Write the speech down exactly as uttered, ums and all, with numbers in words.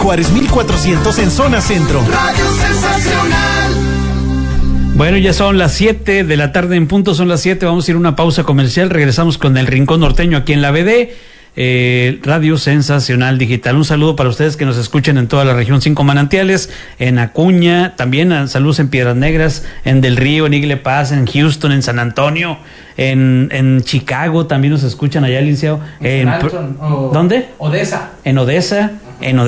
Juárez mil cuatrocientos en zona centro. Radio Sensacional. Bueno, ya son las siete de la tarde en punto, son las siete, vamos a ir a una pausa comercial, regresamos con el Rincón Norteño aquí en la B D, eh, Radio Sensacional Digital. Un saludo para ustedes que nos escuchen en toda la región Cinco Manantiales, en Acuña, también saludos en Piedras Negras, en Del Río, en Igle Paz, en Houston, en San Antonio, en, en Chicago, también nos escuchan allá, licenciado. En, Alton, o, ¿dónde? Odessa. En Odessa, en Odessa.